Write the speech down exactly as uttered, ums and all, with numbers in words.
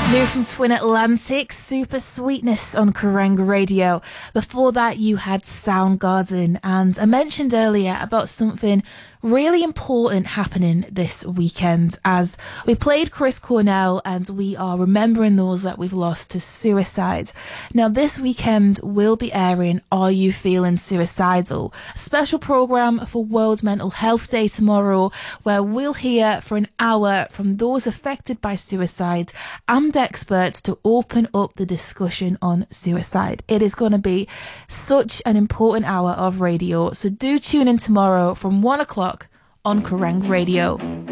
New from Twin Atlantic, Super Sweetness on Kerrang Radio. Before that, you had Soundgarden, and I mentioned earlier about something really important happening this weekend as we played Chris Cornell and we are remembering those that we've lost to suicide. Now this weekend we'll be airing Are You Feeling Suicidal? A special programme for World Mental Health Day tomorrow where we'll hear for an hour from those affected by suicide and experts to open up the discussion on suicide. It is going to be such an important hour of radio, so do tune in tomorrow from one o'clock on Kerrang Radio.